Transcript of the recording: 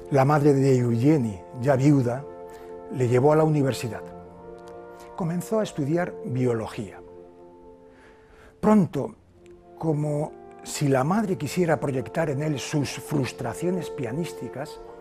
La madre de Eugenie, ya viuda, le llevó a la universidad. Comenzó a estudiar biología. Pronto, como si la madre quisiera proyectar en él sus frustraciones pianísticas,